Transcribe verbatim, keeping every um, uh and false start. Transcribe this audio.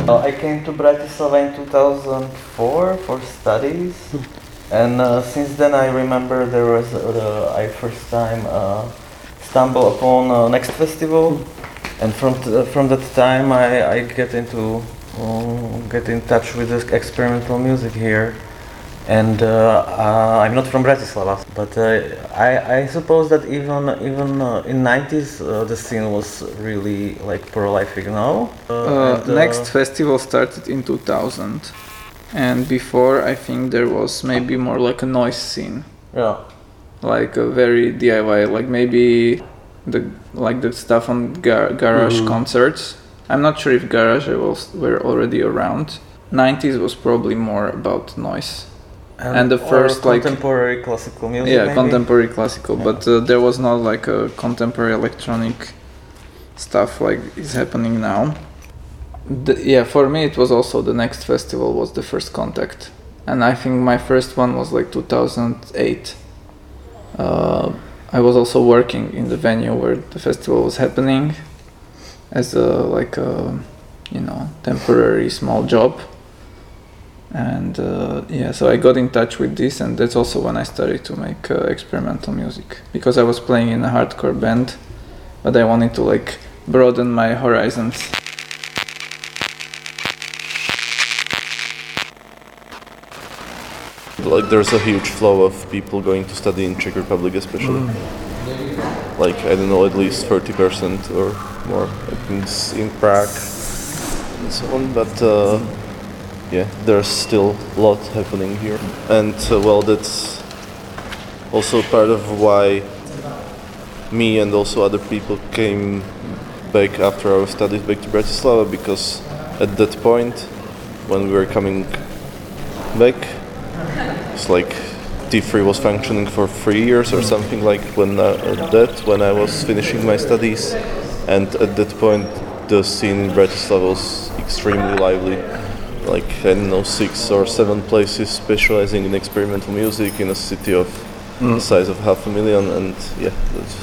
Uh, I came to Bratislava in two thousand four for studies, and uh, since then I remember there was uh, I first time uh, stumbled upon uh, Next Festival, and from t- from that time I, I get into um, get in touch with this experimental music here. And uh, uh, I'm not from Bratislava, but uh, I, I suppose that even even uh, in nineties uh, the scene was really like prolific, no? Uh, Uh, and, uh, Next Festival started in two thousand, and before I think there was maybe more like a noise scene. Yeah. Like a very D I Y, like maybe the like the stuff on gar- garage Mhm. concerts. I'm not sure if garage was were already around. nineties was probably more about noise. And the or first, like- contemporary classical music. Yeah, maybe? contemporary classical, Yeah. but uh, there was not like a contemporary electronic stuff like is happening now. The, yeah, for me it was also the Next Festival was the first contact, and I think my first one was like two thousand eight. Uh, I was also working in the venue where the festival was happening as a like a you know temporary small job. And uh, yeah, so I got in touch with this, and that's also when I started to make uh, experimental music, because I was playing in a hardcore band, but I wanted to like broaden my horizons. Like there's a huge flow of people going to study in Czech Republic especially. Like I don't know, at least thirty percent or more. I think it's in Prague and so on, but uh, yeah, there's still a lot happening here. And uh, well, that's also part of why me and also other people came back after our studies back to Bratislava, because at that point when we were coming back, it's like T three was functioning for three years or something like when uh, that when I was finishing my studies, and at that point the scene in Bratislava was extremely lively. Like I don't know, six or seven places specializing in experimental music in a city of Mm. the size of half a million, and yeah, that's